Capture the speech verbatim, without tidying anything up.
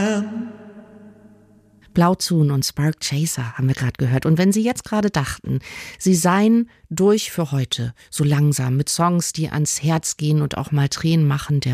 Blauzoon und Spark Chaser haben wir gerade gehört. Und wenn Sie jetzt gerade dachten, Sie seien durch für heute, so langsam, mit Songs, die ans Herz gehen und auch mal Tränen machen, der